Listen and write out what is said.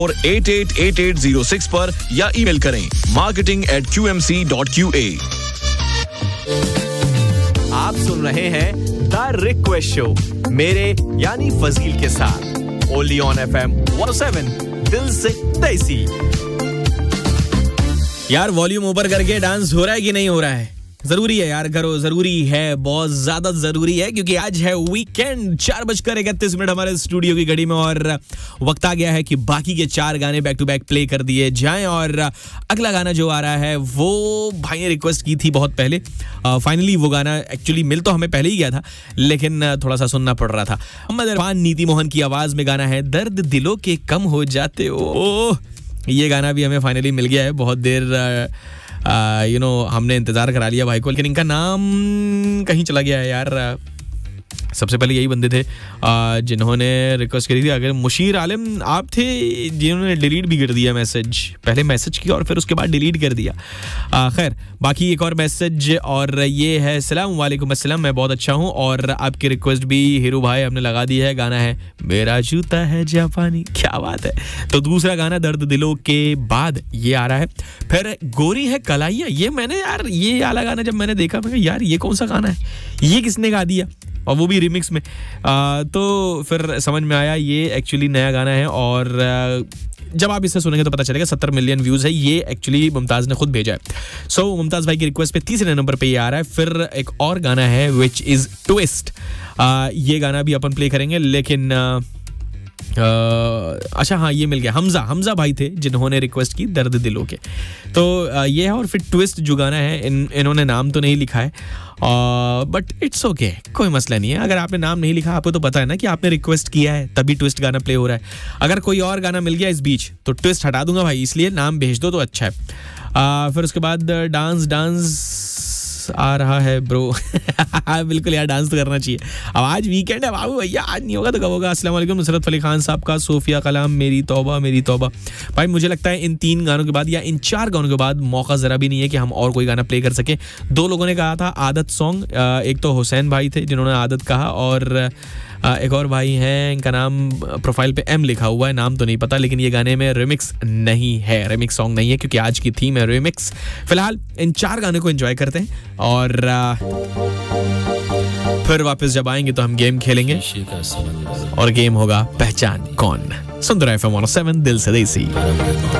और 888806 पर या ईमेल करें marketing@qmc.qa। आप सुन रहे हैं द रिक्वेस्ट शो मेरे यानी फजील के साथ ओनली ऑन FM 107 दिल से देसी। यार वॉल्यूम ऊपर करके डांस हो रहा है कि नहीं हो रहा है? जरूरी है यार, करो, जरूरी है, बहुत ज्यादा जरूरी है, क्योंकि आज है वीकेंड। 4:31 हमारे स्टूडियो की घड़ी में और वक्त आ गया है कि बाकी के 4 गाने बैक टू बैक प्ले कर दिए जाएं। और अगला गाना जो आ रहा है वो भाई ने रिक्वेस्ट की थी बहुत पहले। फाइनली वो गाना एक्चुअली मिल तो हमें पहले ही गया था, लेकिन थोड़ा सा सुनना पड़ रहा था। मोहम्मद इरफान नीति मोहन की आवाज में गाना है दर्द दिलों के कम हो जाते हो। ये गाना भी हमें फाइनली मिल गया है। बहुत देर हमने इंतजार करा लिया भाई को, लेकिन इनका नाम कहीं चला गया है यार। सबसे पहले यही बंदे थे जिन्होंने रिक्वेस्ट करी थी। अगर मुशीर आलम आप थे जिन्होंने डिलीट भी कर दिया मैसेज। पहले मैसेज किया और फिर उसके बाद डिलीट कर दिया। खैर, बाकी एक और मैसेज और ये है, सलाम वालेकुम अस्सलाम, मैं बहुत अच्छा हूँ और आपकी रिक्वेस्ट भी हीरू भाई हमने लगा दी है। गाना है मेरा जूता है जापानी। क्या बात है। तो दूसरा गाना दर्द दिलों के बाद ये आ रहा है। फिर गोरी है कलाइया। ये मैंने यार ये वाला गाना जब मैंने देखा मैं यार ये कौन सा गाना है, ये किसने गा दिया, और वो भी रिमिक्स में। तो फिर समझ में आया ये एक्चुअली नया गाना है। और जब आप इसे सुनेंगे तो पता चलेगा 70 मिलियन व्यूज है। ये एक्चुअली मुमताज ने खुद भेजा है। सो मुमताज भाई की रिक्वेस्ट पे तीसरे नंबर पे ये आ रहा है। फिर एक और गाना है विच इज ट्विस्ट। ये गाना भी अपन प्ले करेंगे, लेकिन अच्छा हाँ ये मिल गया। हमजा भाई थे जिन्होंने रिक्वेस्ट की दर्द दिलों के। तो ये है। और फिर ट्विस्ट जो गाना है इन्होंने नाम तो नहीं लिखा है, बट इट्स ओके, कोई मसला नहीं है। अगर आपने नाम नहीं लिखा, आपको तो पता है ना कि आपने रिक्वेस्ट किया है, तभी ट्विस्ट गाना प्ले हो रहा है। अगर कोई और गाना मिल गया इस बीच तो ट्विस्ट हटा दूंगा भाई, इसलिए नाम भेज दो तो अच्छा है। फिर उसके बाद डांस आ रहा है ब्रो। बिल्कुल यार, डांस तो करना चाहिए। अब आज वीकेंड है बाबू भैया, आज नहीं होगा तो कब होगा। अस्सलाम वालेकुम नुसरत अली खान साहब का सोफिया कलाम मेरी तौबा मेरी तौबा। भाई मुझे लगता है इन 3 गानों के बाद या इन 4 गानों के बाद मौका जरा भी नहीं है कि हम और कोई गाना प्ले कर सकें। 2 लोगों ने कहा था आदत सॉन्ग, एक तो हुसैन भाई थे जिन्होंने आदत कहा, और एक और भाई हैं, इनका नाम प्रोफाइल पे M लिखा हुआ है, नाम तो नहीं पता, लेकिन ये गाने में रिमिक्स नहीं है, रिमिक्स सॉन्ग नहीं है, क्योंकि आज की थीम है रिमिक्स। फिलहाल इन 4 गाने को एंजॉय करते हैं और फिर वापस जब आएंगे तो हम गेम खेलेंगे और गेम होगा पहचान कौन। सुन रहे FM 107 दिल से देसी।